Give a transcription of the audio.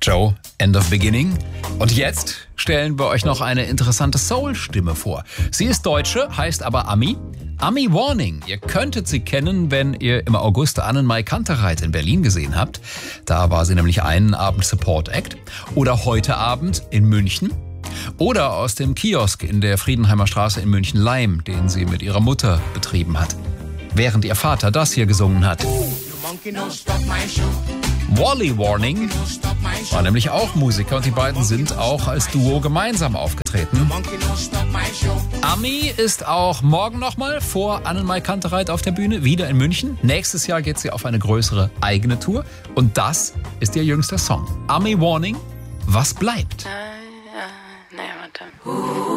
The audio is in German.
Joe, End of Beginning. Und jetzt stellen wir euch noch eine interessante Soul-Stimme vor. Sie ist Deutsche, heißt aber Ami. Ami Warning. Ihr könntet sie kennen, wenn ihr im August Annenmai Kantereit in Berlin gesehen habt. Da war sie nämlich einen Abend Support Act. Oder heute Abend in München. Oder aus dem Kiosk in der Friedenheimer Straße in München-Leim, den sie mit ihrer Mutter betrieben hat. Während ihr Vater das hier gesungen hat. Wally Warning war nämlich auch Musiker und die beiden sind auch als Duo gemeinsam aufgetreten. Ami ist auch morgen nochmal vor Annenmai Kantereit auf der Bühne, wieder in München. Nächstes Jahr geht sie auf eine größere eigene Tour und das ist ihr jüngster Song. Ami Warning, was bleibt? Naja, warte.